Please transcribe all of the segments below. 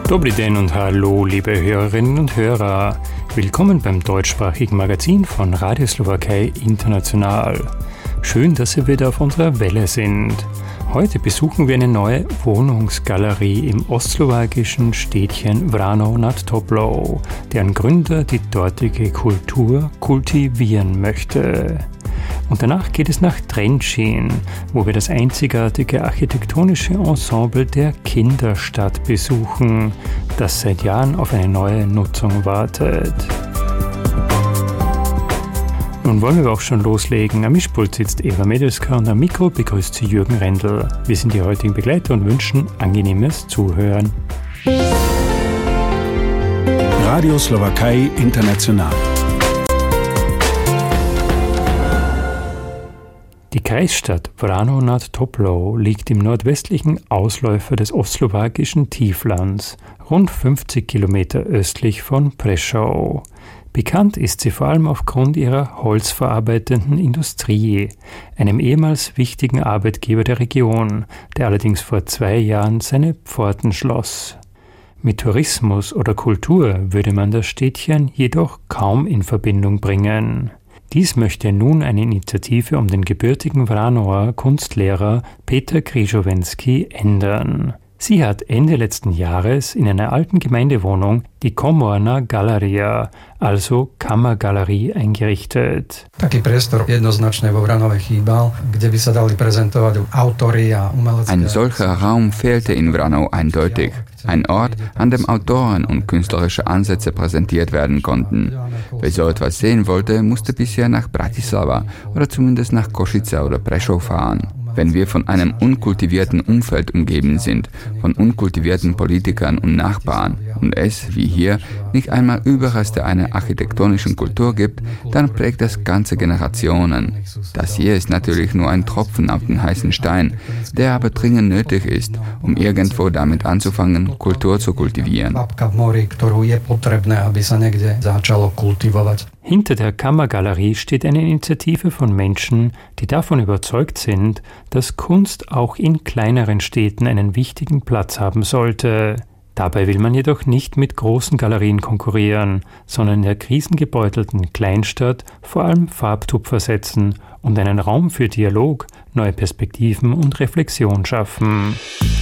Dobry den und hallo, liebe Hörerinnen und Hörer. Willkommen beim deutschsprachigen Magazin von Radio Slowakei International. Schön, dass Sie wieder auf unserer Welle sind. Heute besuchen wir eine neue Wohnungsgalerie im ostslowakischen Städtchen Vrano nad Topľou, deren Gründer die dortige Kultur kultivieren möchte. Und danach geht es nach Trenčín, wo wir das einzigartige architektonische Ensemble der Kinderstadt besuchen, das seit Jahren auf eine neue Nutzung wartet. Nun wollen wir auch schon loslegen. Am Mischpult sitzt Eva Medelska und am Mikro begrüßt sie Jürgen Rendl. Wir sind die heutigen Begleiter und wünschen angenehmes Zuhören. Radio Slowakei International. Die Kreisstadt Vrano nad Topľou liegt im nordwestlichen Ausläufer des ostslowakischen Tieflands, rund 50 Kilometer östlich von Prešov. Bekannt ist sie vor allem aufgrund ihrer holzverarbeitenden Industrie, einem ehemals wichtigen Arbeitgeber der Region, der allerdings vor 2 Jahren seine Pforten schloss. Mit Tourismus oder Kultur würde man das Städtchen jedoch kaum in Verbindung bringen. Dies möchte nun eine Initiative um den gebürtigen Vranoer Kunstlehrer Peter Križovenský ändern. Sie hat Ende letzten Jahres in einer alten Gemeindewohnung die Komorná galeria, also Kammergalerie, eingerichtet. Taký priestor jednoznačne vo Vranove chýbal, kde by sa dali prezentovať autory a umelecké. Ein solcher Raum fehlte in Vrano eindeutig. Ein Ort, an dem Autoren und künstlerische Ansätze präsentiert werden konnten. Wer so etwas sehen wollte, musste bisher nach Bratislava oder zumindest nach Košice oder Prešov fahren. Wenn wir von einem unkultivierten Umfeld umgeben sind, von unkultivierten Politikern und Nachbarn und es, wie hier, nicht einmal Überreste einer architektonischen Kultur gibt, dann prägt das ganze Generationen. Das hier ist natürlich nur ein Tropfen auf den heißen Stein, der aber dringend nötig ist, um irgendwo damit anzufangen, Kultur zu kultivieren. Hinter der Kammergalerie steht eine Initiative von Menschen, die davon überzeugt sind, dass Kunst auch in kleineren Städten einen wichtigen Platz haben sollte. Dabei will man jedoch nicht mit großen Galerien konkurrieren, sondern in der krisengebeutelten Kleinstadt vor allem Farbtupfer setzen und einen Raum für Dialog, neue Perspektiven und Reflexion schaffen.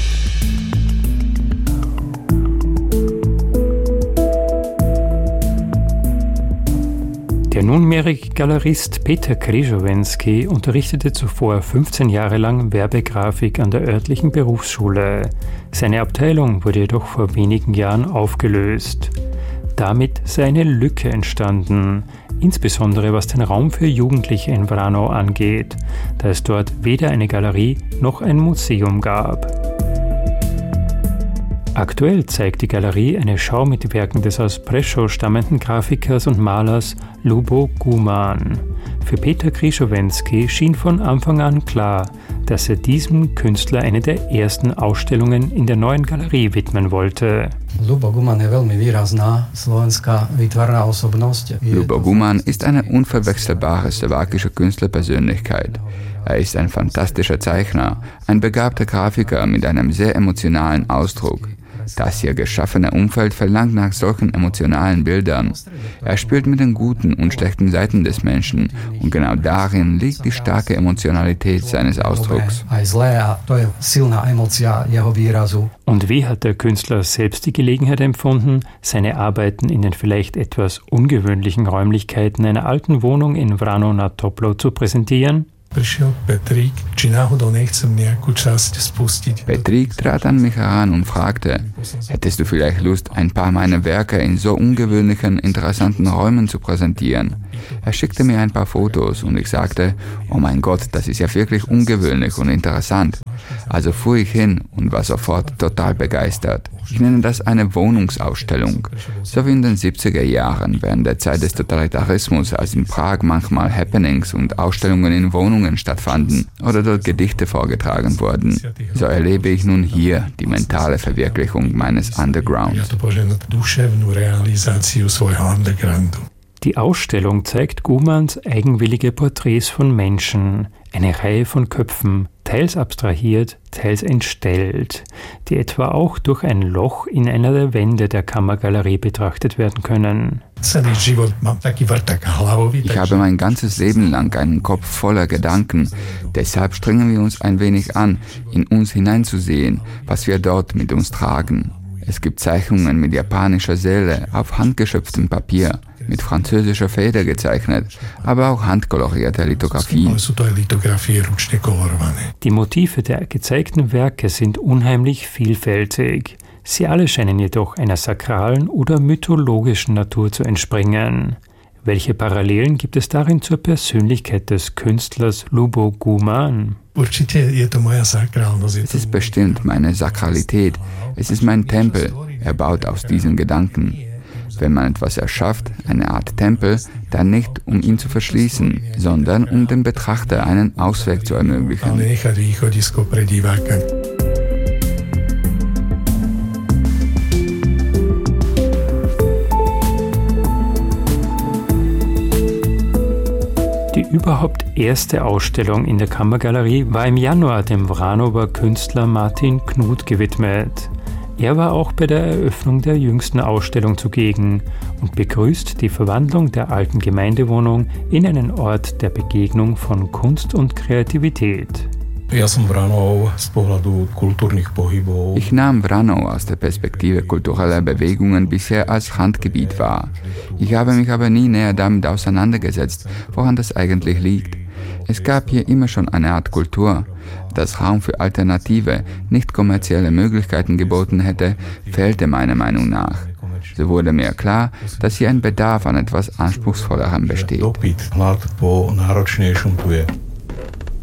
Der nunmehrige Galerist Peter Križovenský unterrichtete zuvor 15 Jahre lang Werbegrafik an der örtlichen Berufsschule. Seine Abteilung wurde jedoch vor wenigen Jahren aufgelöst. Damit sei eine Lücke entstanden, insbesondere was den Raum für Jugendliche in Vrano angeht, da es dort weder eine Galerie noch ein Museum gab. Aktuell zeigt die Galerie eine Schau mit Werken des aus Prešov stammenden Grafikers und Malers Ľubo Guman. Für Peter Križovenský schien von Anfang an klar, dass er diesem Künstler eine der ersten Ausstellungen in der neuen Galerie widmen wollte. Ľubo Guman je veľmi výrazná slovenská výtvarná osobnosť. Ľubo Guman ist eine unverwechselbare slowakische Künstlerpersönlichkeit. Er ist ein fantastischer Zeichner, ein begabter Grafiker mit einem sehr emotionalen Ausdruck. Das hier geschaffene Umfeld verlangt nach solchen emotionalen Bildern. Er spielt mit den guten und schlechten Seiten des Menschen und genau darin liegt die starke Emotionalität seines Ausdrucks. Und wie hat der Künstler selbst die Gelegenheit empfunden, seine Arbeiten in den vielleicht etwas ungewöhnlichen Räumlichkeiten einer alten Wohnung in Vrano nad Topľou zu präsentieren? Petrík trat an mich heran und fragte, hättest du vielleicht Lust, ein paar meiner Werke in so ungewöhnlichen, interessanten Räumen zu präsentieren? Er schickte mir ein paar Fotos und ich sagte, oh mein Gott, das ist ja wirklich ungewöhnlich und interessant. Also fuhr ich hin und war sofort total begeistert. Ich nenne das eine Wohnungsausstellung. So wie in den 70er Jahren während der Zeit des Totalitarismus, als in Prag manchmal Happenings und Ausstellungen in Wohnungen stattfanden oder dort Gedichte vorgetragen wurden. So erlebe ich nun hier die mentale Verwirklichung meines Underground. Die Ausstellung zeigt Gumans eigenwillige Porträts von Menschen, eine Reihe von Köpfen, teils abstrahiert, teils entstellt, die etwa auch durch ein Loch in einer der Wände der Kammergalerie betrachtet werden können. Ich habe mein ganzes Leben lang einen Kopf voller Gedanken. Deshalb strengen wir uns ein wenig an, in uns hineinzusehen, was wir dort mit uns tragen. Es gibt Zeichnungen mit japanischer Seele auf handgeschöpftem Papier, mit französischer Feder gezeichnet, aber auch handkolorierte Lithografien. Die Motive der gezeigten Werke sind unheimlich vielfältig. Sie alle scheinen jedoch einer sakralen oder mythologischen Natur zu entspringen. Welche Parallelen gibt es darin zur Persönlichkeit des Künstlers Lubo Guman? Es ist bestimmt meine Sakralität. Es ist mein Tempel, erbaut aus diesen Gedanken. Wenn man etwas erschafft, eine Art Tempel, dann nicht, um ihn zu verschließen, sondern um dem Betrachter einen Ausweg zu ermöglichen. Die überhaupt erste Ausstellung in der Kammergalerie war im Januar dem Vranower Künstler Martin Knuth gewidmet. Er war auch bei der Eröffnung der jüngsten Ausstellung zugegen und begrüßt die Verwandlung der alten Gemeindewohnung in einen Ort der Begegnung von Kunst und Kreativität. Ich nahm Vranow aus der Perspektive kultureller Bewegungen bisher als Randgebiet wahr. Ich habe mich aber nie näher damit auseinandergesetzt, woran das eigentlich liegt. Es gab hier immer schon eine Art Kultur. Dass Raum für alternative, nicht kommerzielle Möglichkeiten geboten hätte, fehlte meiner Meinung nach. So wurde mir klar, dass hier ein Bedarf an etwas Anspruchsvollerem besteht.